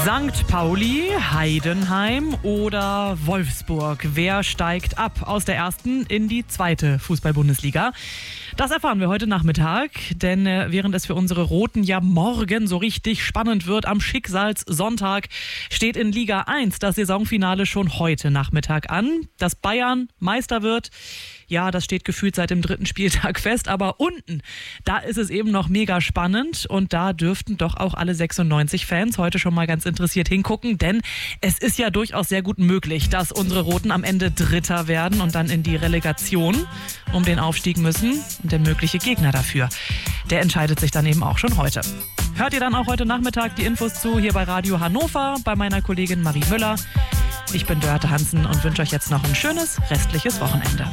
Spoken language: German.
St. Pauli, Heidenheim oder Wolfsburg? Wer steigt ab aus der ersten in die zweite Fußball-Bundesliga? Das erfahren wir heute Nachmittag, denn während es für unsere Roten ja morgen so richtig spannend wird, am Schicksalssonntag steht in Liga 1 das Saisonfinale schon heute Nachmittag an. Dass Bayern Meister wird, ja, das steht gefühlt seit dem 3. Spieltag fest, aber unten, da ist es eben noch mega spannend und da dürften doch auch alle 96 Fans heute schon mal ganz interessiert hingucken, denn es ist ja durchaus sehr gut möglich, dass unsere Roten am Ende Dritter werden und dann in die Relegation um den Aufstieg müssen. Und der mögliche Gegner dafür, der entscheidet sich dann eben auch schon heute. Hört ihr dann auch heute Nachmittag die Infos zu hier bei Radio Hannover bei meiner Kollegin Marie Müller. Ich bin Dörte Hansen und wünsche euch jetzt noch ein schönes restliches Wochenende.